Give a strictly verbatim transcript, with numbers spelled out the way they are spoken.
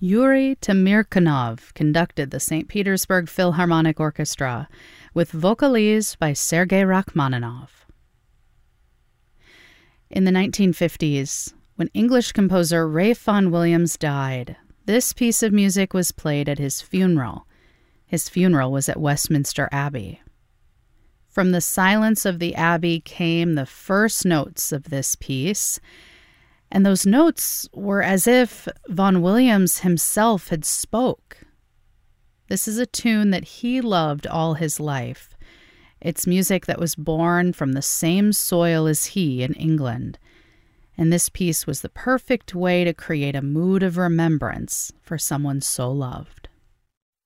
Yuri Tamirkanov conducted the Saint Petersburg Philharmonic Orchestra with vocalise by Sergei Rachmaninoff. In the nineteen fifties, when English composer Ralph Vaughan Williams died, this piece of music was played at his funeral. His funeral was at Westminster Abbey. From the silence of the Abbey came the first notes of this piece, and those notes were as if Vaughan Williams himself had spoke. This is a tune that he loved all his life. It's music that was born from the same soil as he in England. And this piece was the perfect way to create a mood of remembrance for someone so loved.